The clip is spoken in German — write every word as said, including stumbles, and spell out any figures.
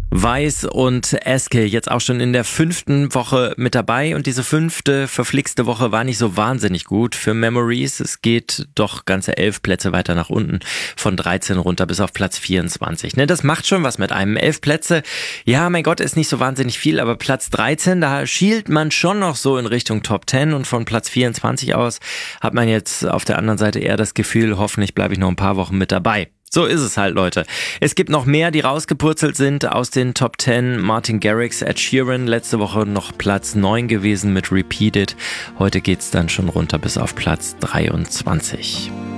Weiss und Eske jetzt auch schon in der fünften Woche mit dabei und diese fünfte verflixte Woche war nicht so wahnsinnig gut für Memories. Es geht doch ganze elf Plätze weiter nach unten, von dreizehn runter bis auf Platz vierundzwanzig. Ne, das macht schon was mit einem. Elf Plätze, ja mein Gott, ist nicht so wahnsinnig viel, aber Platz dreizehn, da schielt man schon noch so in Richtung Top zehn und von Platz vierundzwanzig aus hat man jetzt auf der anderen Seite eher das Gefühl, hoffentlich bleibe ich noch ein paar Wochen mit dabei. So ist es halt, Leute. Es gibt noch mehr, die rausgepurzelt sind aus den Top zehn. Martin Garrix, Ed Sheeran, letzte Woche noch Platz neun gewesen mit Repeated. Heute geht's dann schon runter bis auf Platz dreiundzwanzig.